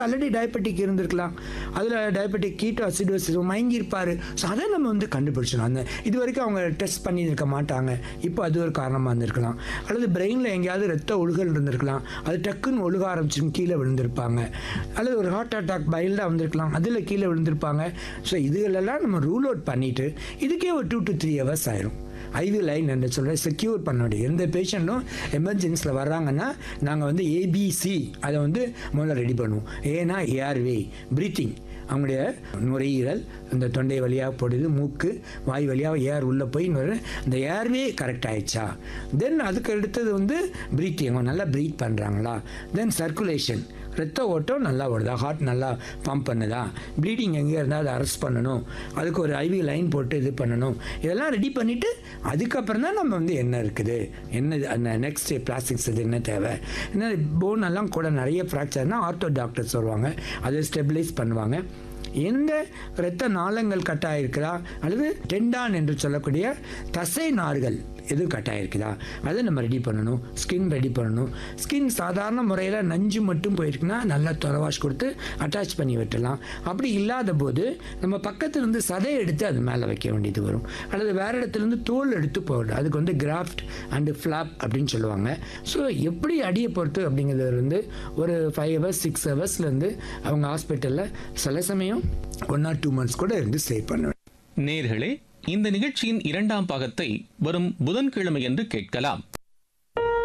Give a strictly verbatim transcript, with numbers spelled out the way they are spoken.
Already diabetic இருந்திருக்கலாம், அதில் diabetic keto acidosis மயங்கியிருப்பார். So அதை நம்ம வந்து கண்டுபிடிச்சிடலாம். அந்த இது வரைக்கும் அவங்க டெஸ்ட் பண்ணியிருக்க மாட்டாங்க, இப்போ அது ஒரு காரணமாக இருந்திருக்கலாம். அல்லது பிரெயினில் எங்கேயாவது ரத்த ஒழுகல் இருந்திருக்கலாம், அது டக்குன்னு ஒழுக ஆரம்பிச்சுன்னு கீழே விழுந்திருப்பாங்க. அல்லது ஒரு ஹார்ட் அட்டாக் பைல்டாக வந்திருக்கலாம், அதில் கீழே விழுந்திருப்பாங்க. ஸோ இதுகளெல்லாம் நம்ம ரூல் அவுட் பண்ணிவிட்டு இதுக்கே ஒரு டூ டு த்ரீ ஹவர்ஸ் ஆயிரும். ஐவி லைன் என்று சொல்கிற செக்யூர் பண்ண முடியும். எந்த பேஷண்ட்டும் எமர்ஜென்சியில் வர்றாங்கன்னா நாங்கள் வந்து ஏபிசி அதை வந்து முதல்ல ரெடி பண்ணுவோம். ஏன்னா ஏர்வே ப்ரீத்திங், அவங்களுடைய நுரையீரல் இந்த தொண்டை வழியாக போடுது, மூக்கு வாய் வழியாக ஏர் உள்ளே போய் இந்த ஏர்வே கரெக்ட் ஆகிடுச்சா, தென் அதுக்கு அடுத்தது வந்து ப்ரீத்திங், அவங்க நல்லா ப்ரீத் பண்ணுறாங்களா, தென் சர்க்குலேஷன் ரத்த ஓட்டம் நல்லா ஓடுதா, ஹார்ட் நல்லா பம்ப் பண்ணுதா, ப்ளீடிங் எங்கே இருந்தால் அதை அரெஸ்ட் பண்ணணும், அதுக்கு ஒரு ஐவி லைன் போட்டு இது பண்ணணும். இதெல்லாம் ரெடி பண்ணிவிட்டு அதுக்கப்புறம் தான் நம்ம வந்து என்ன இருக்குது, என்ன அந்த நெக்ஸ்ட் பிளாஸ்டிக்ஸ் இது என்ன தேவை, என்ன போன் எல்லாம் கூட நிறைய ஃப்ராக்சர்னால் ஆர்த்தோ டாக்டர்ஸ் வருவாங்க, அதை ஸ்டெபிலைஸ் பண்ணுவாங்க. எந்த இரத்த நாளங்கள் கட்டாயிருக்குதா அல்லது டெண்டான் என்று சொல்லக்கூடிய தசை நார்கள் எதுவும் கட்டாயிருக்குதா அதை நம்ம ரெடி பண்ணணும். ஸ்கின் ரெடி பண்ணணும். ஸ்கின் சாதாரண முறையில் நஞ்சு மட்டும் போயிருக்குன்னா நல்லா தொலைவாஷ் கொடுத்து அட்டாச் பண்ணி விட்டுடலாம். அப்படி இல்லாத போது நம்ம பக்கத்துலேருந்து சதை எடுத்து அது மேலே வைக்க வேண்டியது வரும். அல்லது வேறு இடத்துலேருந்து தோல் எடுத்து போகணும். அதுக்கு வந்து கிராஃப்ட் அண்டு ஃப்ளாப் அப்படின்னு சொல்லுவாங்க. ஸோ எப்படி அடியை பொறுத்து அப்படிங்கிறது வந்து ஒரு ஃபைவ் ஹவர்ஸ் சிக்ஸ் ஹவர்ஸ்லேருந்து அவங்க ஹாஸ்பிட்டலில் சில சமயம் ஒன் ஆர் டூ மந்த்ஸ் கூட இருந்து ஸ்டே பண்ணுவேன். நேயர்களே, இந்த நிகழ்ச்சியின் இரண்டாம் பாகத்தை வரும் புதன்கிழமை என்று கேட்கலாம்.